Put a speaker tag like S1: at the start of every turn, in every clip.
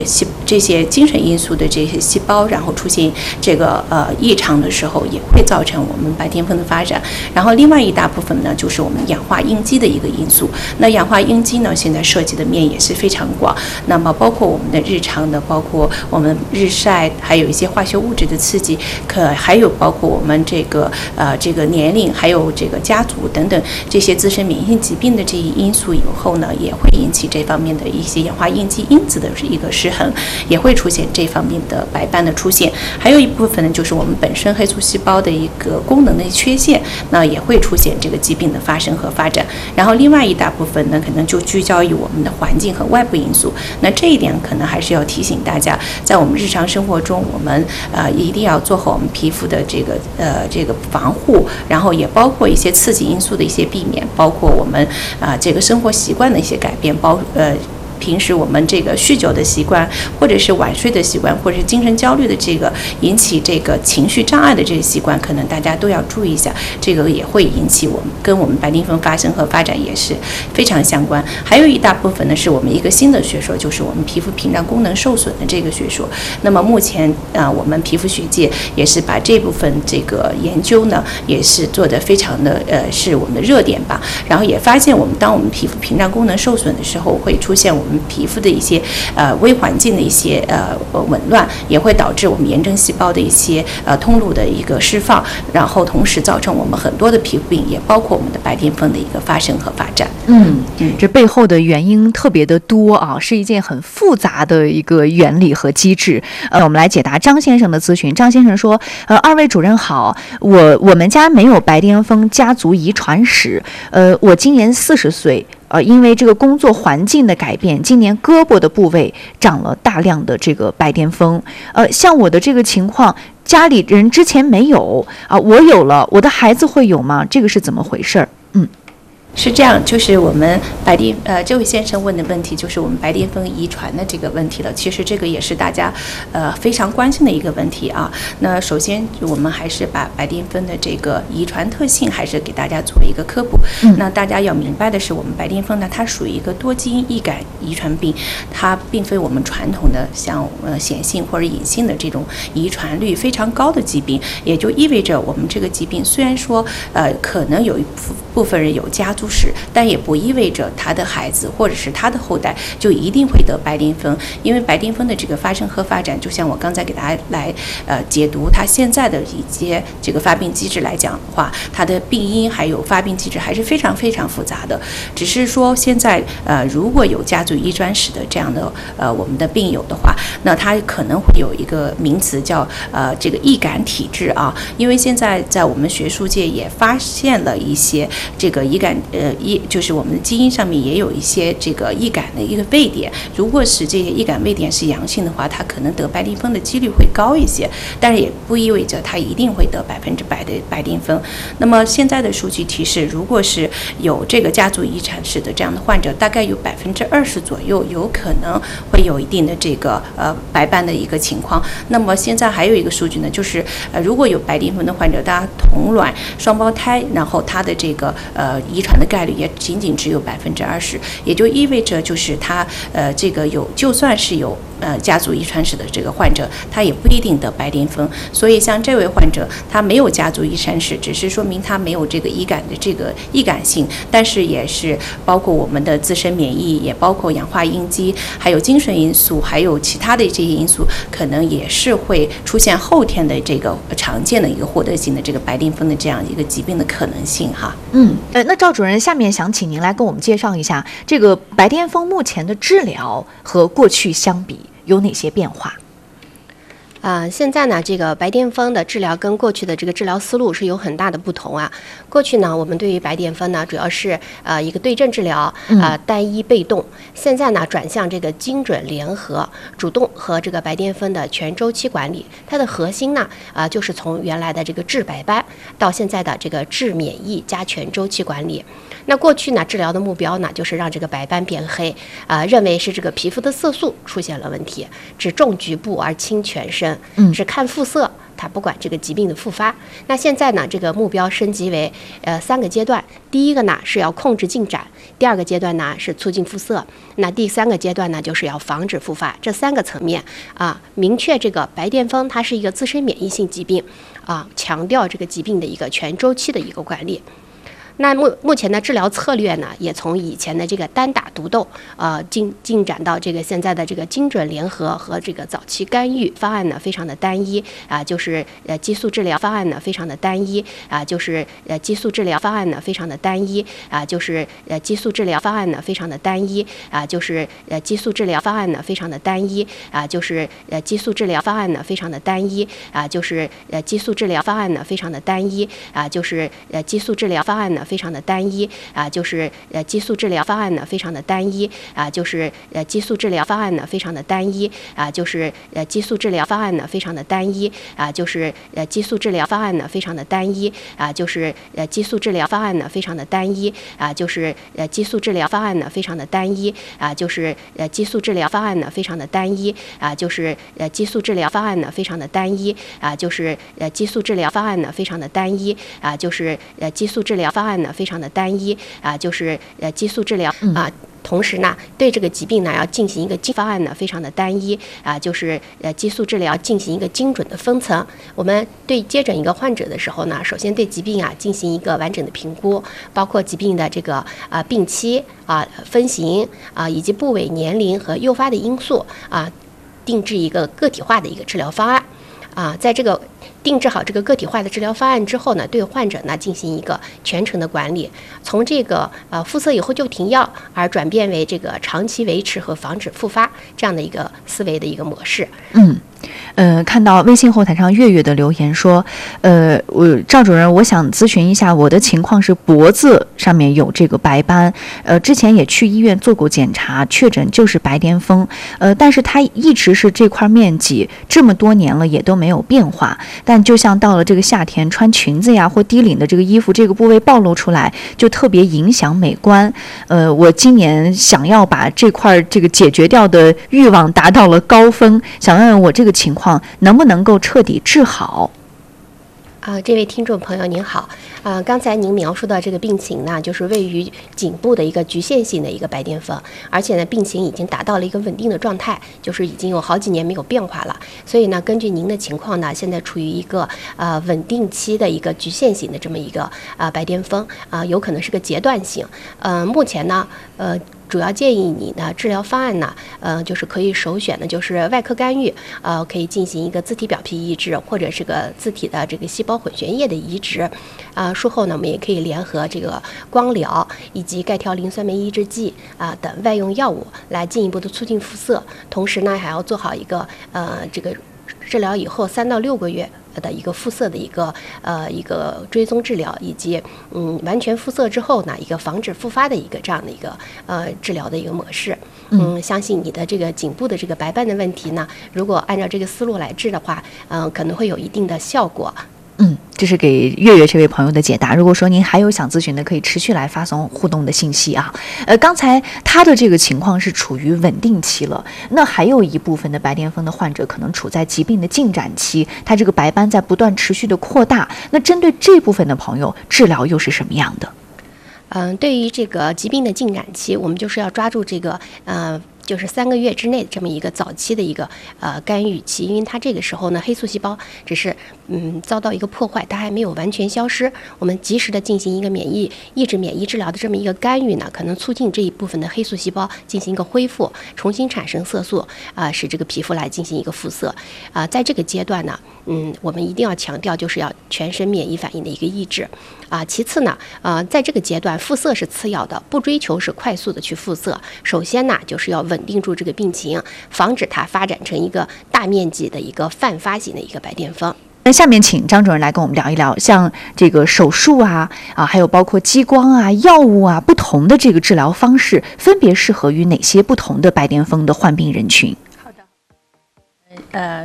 S1: 这些精神因素的这些细胞，然后出现这个异常的时候，也会造成我们白癜风的发展。然后另外一大部分呢，就是我们氧化应激的一个因素。那氧化应激呢，现在涉及的面也是非常广。那么包括我们的日常的，包括我们日晒，还有一些化学物质的刺激，还有包括我们这个年龄，还有这个家族等等这些自身免疫性疾病的这一因素以后呢，也会引起这方面的一些氧化应激因子的一个失衡，也会出现这方面的白斑的出现。还有一部分呢，就是我们本身黑素细胞的一个功能的缺陷，那也会出现这个疾病的发生和发展。然后另外一大部分呢，可能就聚焦于我们的环境和外部因素。那这一点可能还是要提醒大家，在我们日常生活中，我们一定要做好我们皮肤的这个防护，然后也包括一些刺激因素的一些避免，包括我们这个生活习惯的一些改变，平时我们这个酗酒的习惯，或者是晚睡的习惯，或者是精神焦虑的这个引起这个情绪障碍的这个习惯，可能大家都要注意一下，这个也会引起跟我们白癜风发生和发展也是非常相关。还有一大部分呢，是我们一个新的学说，就是我们皮肤屏障功能受损的这个学说。那么目前我们皮肤学界也是把这部分这个研究呢，也是做得非常的是我们的热点吧。然后也发现当我们皮肤屏障功能受损的时候，会出现我们皮肤的一些微环境的一些紊乱，也会导致我们炎症细胞的一些通路的一个释放，然后同时造成我们很多的皮肤病，也包括我们的白癜风的一个发生和发展。
S2: 这背后的原因特别的多啊，是一件很复杂的一个原理和机制。我们来解答张先生的咨询。张先生说，二位主任好，我们家没有白癜风家族遗传史，我今年40岁。因为这个工作环境的改变，今年胳膊的部位长了大量的这个白癜风。像我的这个情况，家里人之前没有我有了，我的孩子会有吗？这个是怎么回事儿？
S1: 是这样，就是我们这位先生问的问题，就是我们白癜风遗传的这个问题了。其实这个也是大家非常关心的一个问题啊。那首先我们还是把白癜风的这个遗传特性还是给大家做一个科普。那大家要明白的是，我们白癜风呢，它属于一个多基因易感遗传病，它并非我们传统的像显性或者隐性的这种遗传率非常高的疾病。也就意味着我们这个疾病虽然说可能有一部分人有家族史，但也不意味着他的孩子或者是他的后代就一定会得白癜风。因为白癜风的这个发生和发展，就像我刚才给大家来解读它现在的一些这个发病机制来讲的话，它的病因还有发病机制还是非常非常复杂的。只是说现在如果有家族遗传史的这样的我们的病友的话，那他可能会有一个名词叫这个易感体质啊。因为现在在我们学术界也发现了一些这个易感就是我们的基因上面也有一些这个易感的一个位点，如果是这些易感位点是阳性的话，它可能得白癜风的几率会高一些，但是也不意味着它一定会得100%的白癜风。那么现在的数据提示，如果是有这个家族遗传史的这样的患者，大概有20%左右有可能会有一定的这个白斑的一个情况。那么现在还有一个数据呢，就是如果有白癜风的患者，大家同卵双胞胎，然后他的这个遗传的概率也仅仅只有20%，也就意味着就是他这个就算是有家族遗传史的这个患者，他也不一定得白癜风。所以像这位患者，他没有家族遗传史，只是说明他没有这个易感的这个易感性，但是也是包括我们的自身免疫，也包括氧化应激，还有精神因素，还有其他的这些因素，可能也是会出现后天的这个常见的一个获得性的这个白癜风的这样一个疾病的可能性哈。
S2: 那赵主任，下面想请您来跟我们介绍一下这个白癜风目前的治疗和过去相比有哪些变化？
S3: 现在呢，这个白癜风的治疗跟过去的这个治疗思路是有很大的不同啊。过去呢，我们对于白癜风呢，主要是一个对症治疗，单一被动。现在呢，转向这个精准联合、主动和这个白癜风的全周期管理。它的核心呢，就是从原来的这个治白斑到现在的这个治免疫加全周期管理。那过去呢，治疗的目标呢，就是让这个白斑变黑，认为是这个皮肤的色素出现了问题，只重局部而轻全身，只看肤色， 它不管这个疾病的复发。那现在呢，这个目标升级为3个阶段。第一个呢是要控制进展，第2个阶段呢是促进复色，那第3个阶段呢就是要防止复发。这3个层面明确这个白癜风它是一个自身免疫性疾病强调这个疾病的一个全周期的一个管理。那目前的治疗策略呢，也从以前的这个单打独斗，进展到这个现在的这个精准联合和这个早期干预方案呢，非常的单一就是激素治疗方案呢，非常的单一就是激素治疗方案呢，非常的单一就是激素治疗方案呢，非常的单一就是激素治疗方案呢，非常的单一就是激素治疗方案呢，非常的单一就是激素治疗方案呢，非常的单一就是激素治疗方案呢，非常的单一就是激素治疗方案呢，非常的单一就是激素治疗方案呢，非常的单一就是激素治疗方案呢，非常的单一就是激素治疗方案呢，非常的单一就是激素治疗方案呢，非常的单一就是激素治疗方案呢，非常的单一就是激素治疗方案呢，非常的单一就是激素治疗方案呢，非常的单一就是激素治疗方案呢，非常的单一就是激素治疗方案呢，非常的单一就是激素治疗同时呢，对这个疾病呢要进行一个方案呢，非常的单一就是激素治疗进行一个精准的分层。我们对接诊一个患者的时候呢，首先对疾病进行一个完整的评估，包括疾病的这个病期分型以及部位、年龄和诱发的因素定制一个个体化的一个治疗方案在这个定制好这个个体化的治疗方案之后呢，对患者呢进行一个全程的管理，从这个复色以后就停药，而转变为这个长期维持和防止复发这样的一个思维的一个模式。
S2: 看到微信后台上月月的留言说，赵主任，我想咨询一下，我的情况是脖子上面有这个白斑，之前也去医院做过检查，确诊就是白癜风，但是它一直是这块面积，这么多年了也都没有变化，但就像到了这个夏天，穿裙子呀或低领的这个衣服，这个部位暴露出来，就特别影响美观。我今年想要把这块这个解决掉的欲望达到了高峰，想问问我这个情况能不能够彻底治好？
S3: 这位听众朋友您好，刚才您描述的这个病情呢，就是位于颈部的一个局限性的一个白癜风，而且呢，病情已经达到了一个稳定的状态，就是已经有好几年没有变化了。所以呢，根据您的情况呢，现在处于一个稳定期的一个局限性的这么一个白癜风有可能是个阶段性。目前呢，主要建议你呢，治疗方案呢，就是可以首选的就是外科干预，可以进行一个自体表皮移植，或者是个自体的这个细胞混血液的移植，术后呢，我们也可以联合这个光疗以及钙条磷酸酶抑制剂等外用药物来进一步的促进复色，同时呢，还要做好一个这个治疗以后3到6个月的一个复色的一个追踪治疗，以及完全复色之后呢，一个防止复发的一个这样的一个治疗的一个模式。相信你的这个颈部的这个白斑的问题呢，如果按照这个思路来治的话，可能会有一定的效果。
S2: 这是给月月这位朋友的解答。如果说您还有想咨询的，可以持续来发送互动的信息啊。刚才他的这个情况是处于稳定期了，那还有一部分的白癜风的患者可能处在疾病的进展期，他这个白斑在不断持续的扩大。那针对这部分的朋友，治疗又是什么样的？
S3: 对于这个疾病的进展期，我们就是要抓住这个就是3个月之内这么一个早期的一个干预期，因为它这个时候呢，黑素细胞只是遭到一个破坏，它还没有完全消失。我们及时的进行一个抑制免疫治疗的这么一个干预呢，可能促进这一部分的黑素细胞进行一个恢复，重新产生色素使这个皮肤来进行一个复色在这个阶段呢，我们一定要强调就是要全身免疫反应的一个抑制其次呢，在这个阶段复色是次要的，不追求是快速的去复色。首先呢，就是要稳定住这个病情，防止它发展成一个大面积的一个泛发型的一个白癜风。
S2: 那下面请张主任来跟我们聊一聊，像这个手术还有包括激光药物不同的这个治疗方式，分别适合于哪些不同的白癜风的患病人群？
S1: 好的，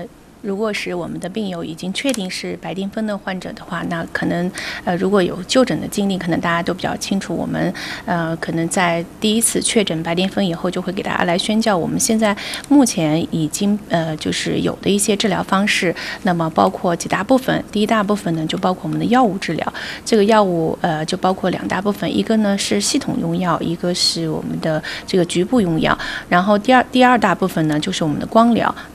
S1: 如果是我们的病友已经确定是白癜风的患者的话，那可能如果有就诊的经历，可能大家都比较清楚。我们可能在第一次确诊白癜风以后，就会给大家来宣教我们现在目前已经就是有的一些治疗方式。那么包括几大部分，第一大部分呢就包括我们的药物治疗。这个药物就包括2大部分，一个呢是系统用药，一个是我们的这个局部用药。然后第二大部分呢就是我们的光疗。